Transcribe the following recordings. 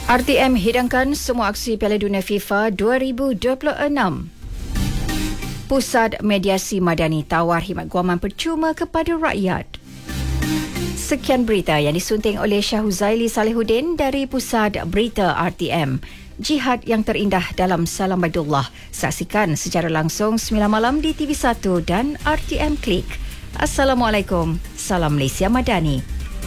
RTM hidangkan semua aksi Piala Dunia FIFA 2026. Pusat Mediasi Madani tawar khidmat guaman percuma kepada rakyat. Sekian berita yang disunting oleh Syahuzaili Salihuddin dari Pusat Berita RTM. Jihad yang terindah dalam Salam Baidullah. Saksikan secara langsung 9 malam di TV1 dan RTM Klik. Assalamualaikum. Salam Malaysia Madani.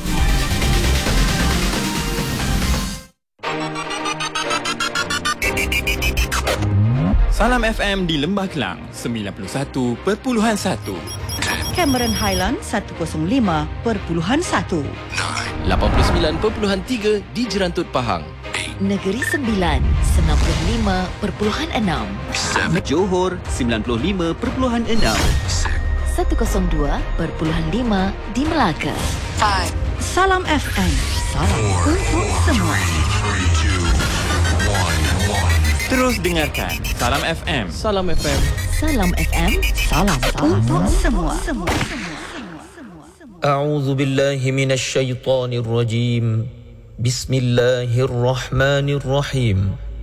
Salam FM di Lembah Kelang 91.1. Cameron Highland 105.1. 89.3 di Jerantut Pahang. Negeri Sembilan 95.6. Johor 95.6. 102.5 di Melaka. Salam FM. Salam untuk semua. Terus dengarkan Salam FM. Salam FM. Salam FM. Salam untuk semua. أعوذ بالله من الشيطان الرجيم بسم الله الرحمن الرحيم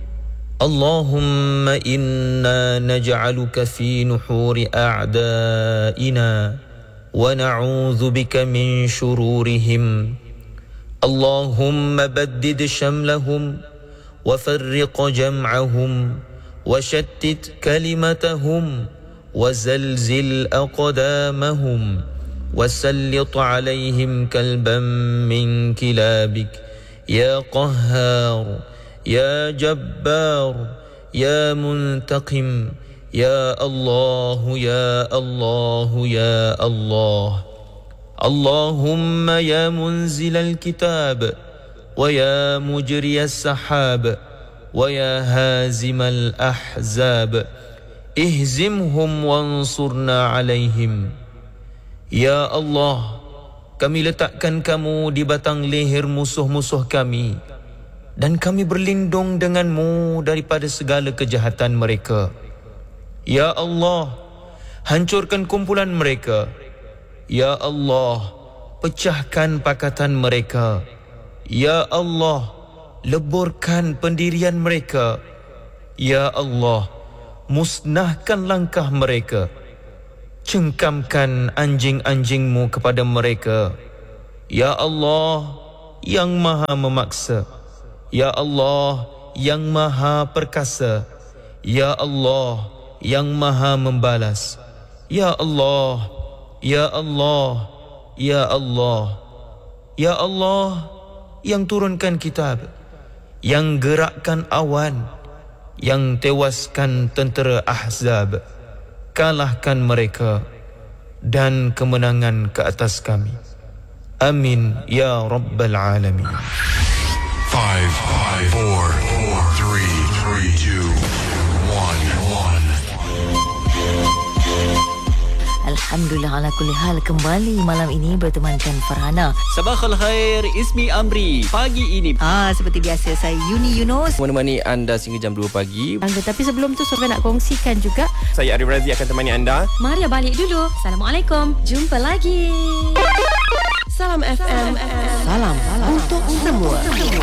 اللهم إنا نجعلك في نحور أعدائنا ونعوذ بك من شرورهم اللهم بدد شملهم وفرق جمعهم وشتت كلمتهم وزلزل أقدامهم وسلط عليهم كلبا من كلابك يا قهار يا جبار يا منتقم يا الله يا الله يا الله اللهم يا منزل الكتاب ويا مجري السحاب ويا هازم الأحزاب اهزمهم وانصرنا عليهم. Ya Allah, kami letakkan kamu di batang leher musuh-musuh kami dan kami berlindung denganmu daripada segala kejahatan mereka. Ya Allah, hancurkan kumpulan mereka. Ya Allah, pecahkan pakatan mereka. Ya Allah, leburkan pendirian mereka. Ya Allah, musnahkan langkah mereka. Cengkamkan anjing-anjingmu kepada mereka. Ya Allah, yang maha memaksa. Ya Allah, yang maha perkasa. Ya Allah, yang maha membalas. Ya Allah, Ya Allah, Ya Allah. Ya Allah, yang turunkan kitab, yang gerakkan awan, yang tewaskan tentera Ahzab. Kalahkan mereka dan kemenangan ke atas kami. Amin ya Rabbal Alamin. 5, 4, 3, 2, 1. Alhamdulillah ala kulli hal, kembali malam ini bertemankan Farhana. Sabakhul khair, Ismi Amri. Pagi ini Seperti biasa, saya Yuni Yunus menemani anda sehingga jam 2 pagi. Tapi sebelum tu Sofia nak kongsikan juga. Saya Arif Razi akan temani anda. Maria balik dulu. Assalamualaikum. Jumpa lagi. Salam FM. Salam untuk semua.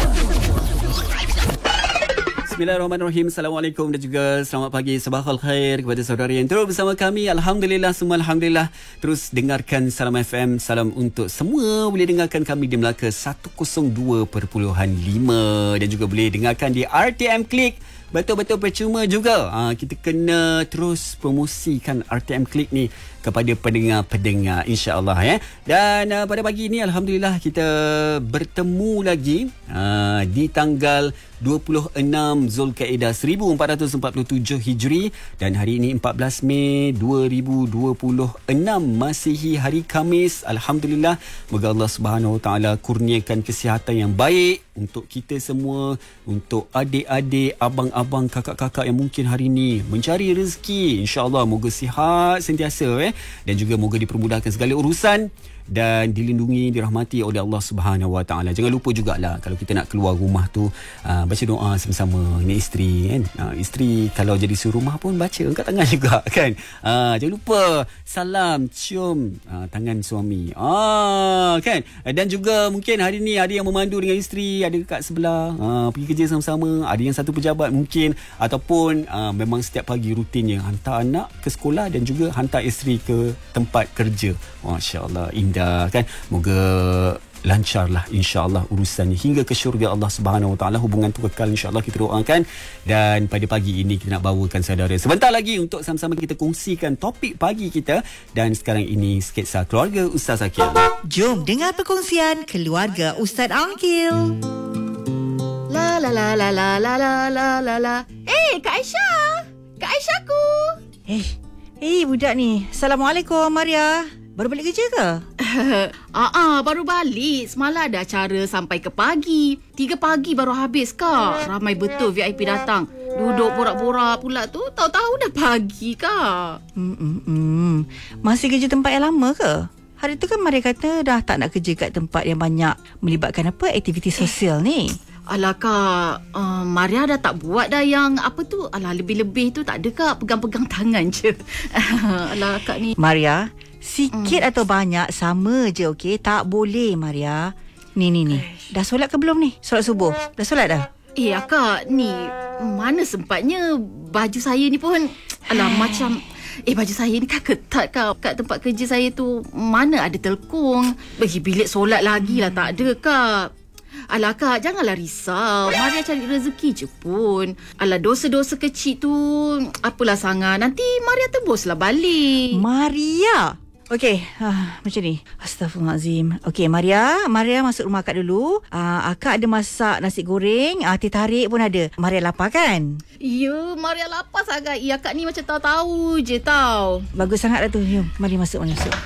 Bismillahirrahmanirrahim. Assalamualaikum dan juga selamat pagi, sabakhul khair kepada saudara yang terus bersama kami. Alhamdulillah, semua alhamdulillah. Terus dengarkan Salam FM. Salam untuk semua. Boleh dengarkan kami di Melaka 102.5 dan juga boleh dengarkan di RTM Klik. Betul-betul percuma juga. Kita kena terus promosikan RTM Klik ni kepada pendengar-pendengar, insya-Allah ya. Dan pada pagi ini alhamdulillah kita bertemu lagi di tanggal 26 Zulkaidah 1447 Hijri dan hari ini 14 Mei 2026 Masihi, hari Khamis. Alhamdulillah, moga Allah Subhanahu Wa Taala kurniakan kesihatan yang baik untuk kita semua, untuk adik-adik, abang-abang, kakak-kakak yang mungkin hari ini mencari rezeki. InsyaAllah moga sihat sentiasa dan juga moga dipermudahkan segala urusan dan dilindungi, dirahmati oleh Allah Subhanahu Wa Taala. Jangan lupa jugalah kalau kita nak keluar rumah tu baca doa sama-sama dengan isteri kan. Isteri kalau jadi suruh rumah pun baca angkat tangan juga kan. Jangan lupa salam cium tangan suami. Kan. Dan juga mungkin hari ni ada yang memandu dengan isteri, ada kat sebelah pergi kerja sama-sama, ada yang satu pejabat mungkin, ataupun memang setiap pagi rutinnya hantar anak ke sekolah dan juga hantar isteri ke tempat kerja. Masya-Allah, indah kan. Moga lancarlah insya-Allah urusannya hingga ke syurga Allah Subhanahu Wa Taala. Hubungan tu kekal insya-Allah, kita doakan. Dan pada pagi ini kita nak bawakan saudara sebentar lagi untuk sama-sama kita kongsikan topik pagi kita. Dan sekarang ini sketsa keluarga Ustaz Akil. Jom dengar perkongsian keluarga Ustaz Akil. La la la la la la la la la. Kak Aisyah. Kak Aisyahku. Budak ni. Assalamualaikum Maria. Baru balik kerja ke? Baru balik. Semalam ada acara sampai ke pagi. 3 pagi baru habis, Kak. Ramai betul VIP datang. Duduk borak-borak pula tu. Tahu-tahu dah pagi, Kak. Masih kerja tempat yang lama ke? Hari tu kan Maria kata dah tak nak kerja kat tempat yang banyak melibatkan aktiviti sosial ni. Alah Kak, Maria dah tak buat dah yang apa tu. Alah lebih-lebih tu tak ada Kak, pegang-pegang tangan je. Alah Kak ni. Maria, sikit atau banyak sama je, okey? Tak boleh Maria. Ni. Dah solat ke belum ni? Solat subuh. Dah solat dah? Kak, ni mana sempatnya. Baju saya ni pun macam baju saya ni kan ketat Kak. Kat tempat kerja saya tu mana ada telkung. Bagi bilik solat lagi lah tak ada Kak. Alah Kak, janganlah risau. Maria cari rezeki je pun. Alah, dosa-dosa kecil tu apalah sangat. Nanti Maria tebuslah balik. Maria? Okey, macam ni. Astaghfirullahalazim. Okey, Maria masuk rumah Akak dulu. Akak ada masak nasi goreng, teh tarik pun ada. Maria lapar kan? Ya, Maria lapar sangat. Akak ni macam tahu-tahu je tau. Bagus sangat dah tu. Jom, mari masuk.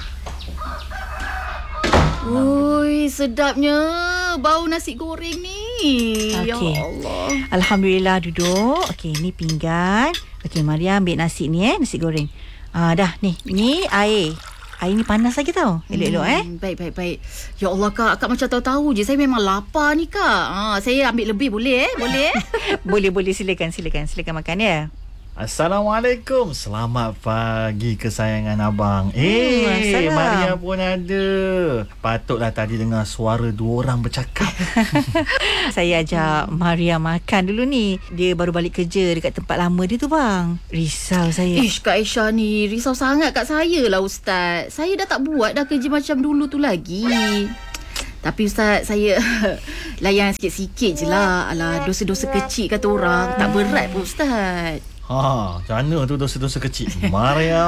Ui, sedapnya bau nasi goreng ni. Ya Allah. Alhamdulillah, duduk. Okey, ni pinggan. Okey, Maria ambil nasi ni nasi goreng. Dah ni. Ni air. Air ni panas lagi tau. Elok-elok Baik. Ya Allah Kak, Akak macam tahu-tahu je. Saya memang lapar ni Kak. Saya ambil lebih boleh Boleh? Boleh, silakan makan ya. Assalamualaikum. Selamat pagi kesayangan abang. Maria pun ada. Patutlah tadi dengar suara 2 orang bercakap. Saya ajak Maria makan dulu ni. Dia baru balik kerja dekat tempat lama dia tu bang. Risau saya. Kak Aisyah ni risau sangat kat saya lah Ustaz. Saya dah tak buat dah kerja macam dulu tu lagi. Tapi Ustaz, saya layan sikit-sikit je lah. Alah, dosa-dosa kecil kata orang. Tak berat pun Ustaz. Macam mana tu dosa-dosa kecil? Maria.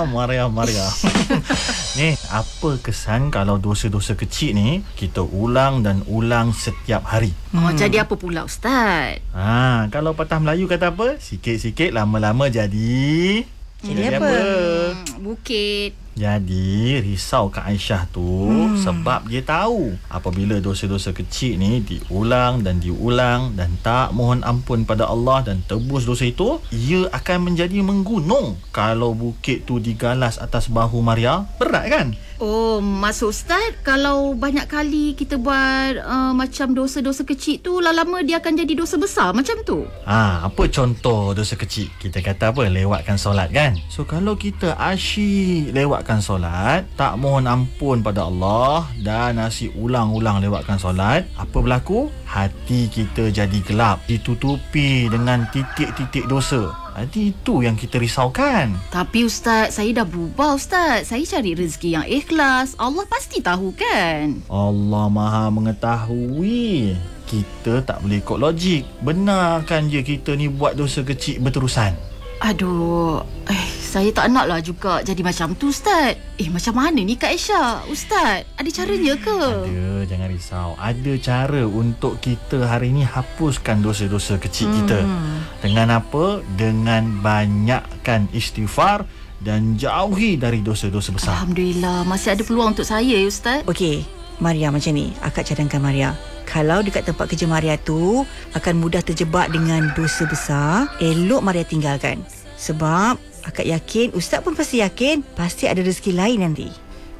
Ni, apa kesan kalau dosa-dosa kecil ni kita ulang dan ulang setiap hari? Jadi apa pula Ustaz? Kalau patah Melayu kata apa? Sikit-sikit lama-lama jadi apa? Bukit. Jadi risau Kak Aisyah tu sebab dia tahu apabila dosa-dosa kecil ni diulang dan tak mohon ampun pada Allah dan tebus dosa itu, ia akan menjadi menggunung. Kalau bukit tu digalas atas bahu Maria, berat kan? Oh, maksud Ustaz, kalau banyak kali kita buat macam dosa-dosa kecil tu, lama-lama dia akan jadi dosa besar macam tu? Apa contoh dosa kecil? Kita kata apa? Lewatkan solat kan? So, kalau kita asyik lewatkan solat, tak mohon ampun pada Allah dan asyik ulang-ulang lewatkan solat, apa berlaku? Hati kita jadi gelap, ditutupi dengan titik-titik dosa. Jadi itu yang kita risaukan. Tapi Ustaz, saya dah berubah Ustaz. Saya cari rezeki yang ikhlas. Allah pasti tahu kan? Allah Maha mengetahui. Kita tak boleh ikut logik. Benarkan je kita ni buat dosa kecil berterusan? Aduh, saya tak naklah juga jadi macam tu Ustaz. Macam mana ni Kak Aisyah? Ustaz, ada caranya ke? Ada, jangan risau. Ada cara untuk kita hari ni hapuskan dosa-dosa kecil kita. Dengan apa? Dengan banyakkan istighfar dan jauhi dari dosa-dosa besar. Alhamdulillah, masih ada peluang untuk saya Ustaz. Okey, Maria macam ni. Akak cadangkan Maria. Kalau dekat tempat kerja Maria tu akan mudah terjebak dengan dosa besar, elok Maria tinggalkan. Sebab akak yakin, Ustaz pun pasti yakin, pasti ada rezeki lain nanti.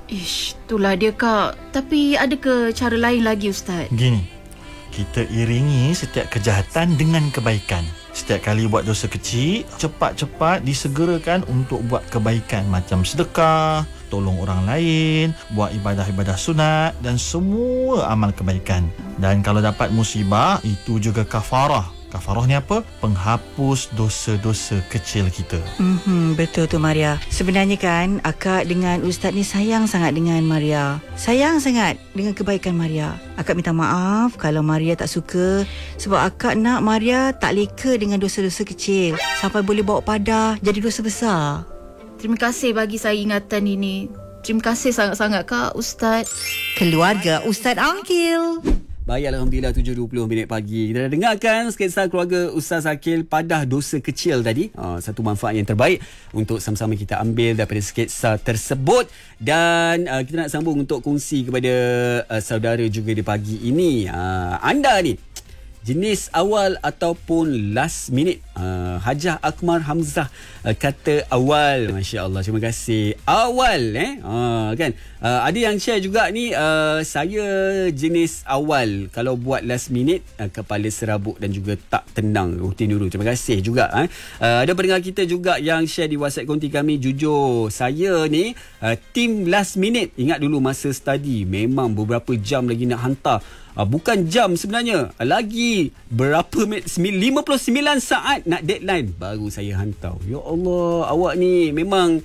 Itulah dia Kak. Tapi ada ke cara lain lagi Ustaz? Gini, kita iringi setiap kejahatan dengan kebaikan. Setiap kali buat dosa kecil, cepat-cepat disegerakan untuk buat kebaikan macam sedekah, tolong orang lain, buat ibadah-ibadah sunat dan semua amal kebaikan. Dan kalau dapat musibah, itu juga kafarah. Kafarah ni apa? Penghapus dosa-dosa kecil kita. Betul tu Maria. Sebenarnya kan akak dengan Ustaz ni sayang sangat dengan Maria. Sayang sangat dengan kebaikan Maria. Akak minta maaf kalau Maria tak suka, sebab akak nak Maria tak leka dengan dosa-dosa kecil sampai boleh bawa padah jadi dosa besar. Terima kasih bagi saya ingatan ini. Terima kasih sangat-sangat Kak Ustaz. Keluarga Ustaz Aqil. Baik, Alhamdulillah 7.20 minit pagi. Kita dah dengarkan sketsa keluarga Ustaz Aqil padah dosa kecil tadi. Satu manfaat yang terbaik untuk sama-sama kita ambil daripada sketsa tersebut. Dan kita nak sambung untuk kongsi kepada saudara juga di pagi ini. Anda ni jenis awal ataupun last minute? Hajah Akmal Hamzah kata awal. Masya Allah, terima kasih. Awal kan. Ada yang share juga ni, saya jenis awal. Kalau buat last minute, kepala serabut dan juga tak tenang rutin dulu. Terima kasih juga. Ada pendengar kita juga yang share di WhatsApp konti kami. Jujur, saya ni team last minute. Ingat dulu masa study, memang beberapa jam lagi nak hantar. Bukan jam sebenarnya, lagi berapa 59 saat nak deadline baru saya hantar. Ya Allah, awak ni memang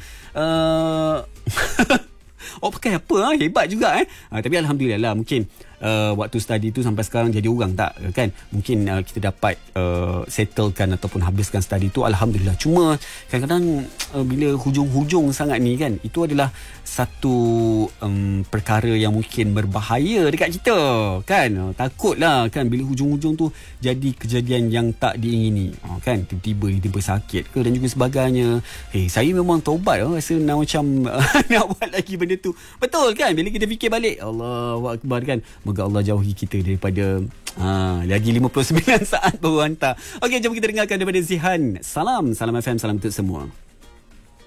awak pakai apa? Hebat juga tapi Alhamdulillah lah, mungkin waktu study tu sampai sekarang jadi orang tak kan, mungkin kita dapat settlekan ataupun habiskan study tu, Alhamdulillah. Cuma kadang-kadang bila hujung-hujung sangat ni kan, itu adalah satu perkara yang mungkin berbahaya dekat kita kan. Takutlah kan bila hujung-hujung tu jadi kejadian yang tak diingini kan, tiba-tiba ditimpa sakit ke dan juga sebagainya. Saya memang taubat rasa nak macam nak buat lagi benda tu. Betul kan, bila kita fikir balik, Allahu Akbar kan. Moga Allah jauhi kita daripada lagi 59 saat baru hantar. Okey, jom kita dengarkan daripada Zihan. Salam FM, salam untuk semua.